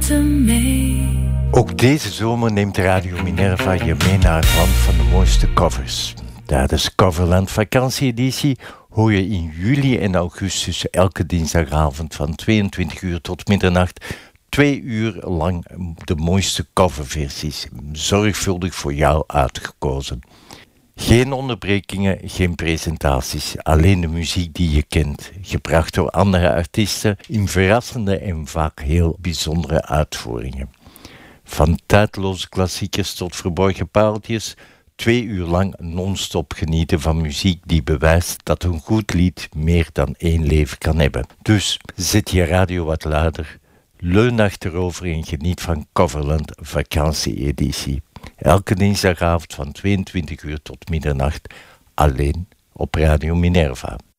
Ook deze zomer neemt Radio Minerva je mee naar het land van de mooiste covers. Tijdens Coverland Vakantieeditie hoor je in juli en augustus elke dinsdagavond van 22 uur tot middernacht 2 uur lang de mooiste coverversies, zorgvuldig voor jou uitgekozen. Geen onderbrekingen, geen presentaties, alleen de muziek die je kent, gebracht door andere artiesten in verrassende en vaak heel bijzondere uitvoeringen. Van tijdloze klassiekers tot verborgen pareltjes, 2 uur lang non-stop genieten van muziek die bewijst dat een goed lied meer dan 1 leven kan hebben. Dus zet je radio wat luider, leun achterover en geniet van Coverland Vakantieeditie. Elke dinsdagavond van 22 uur tot middernacht, alleen op Radio Minerva.